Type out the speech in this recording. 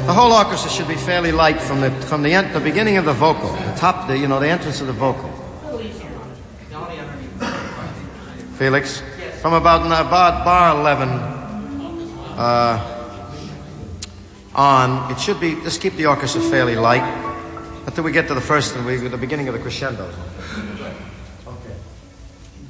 The whole orchestra should be fairly light from the beginning of the vocal, the entrance of the vocal. Felix, from about bar 11 on, it should be, just keep the orchestra fairly light until we get to the beginning of the crescendo.